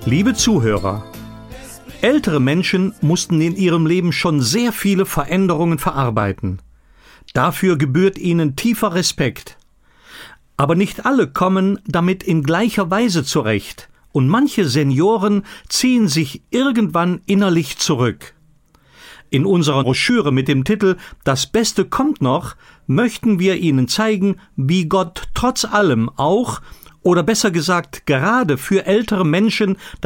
Liebe Zuhörer, ältere Menschen mussten in ihrem Leben schon sehr viele Veränderungen verarbeiten. Dafür gebührt ihnen tiefer Respekt. Aber nicht alle kommen damit in gleicher Weise zurecht und manche Senioren ziehen sich irgendwann innerlich zurück. In unserer Broschüre mit dem Titel »Das Beste kommt noch« möchten wir Ihnen zeigen, wie Gott trotz allem auch, oder besser gesagt gerade für ältere Menschen,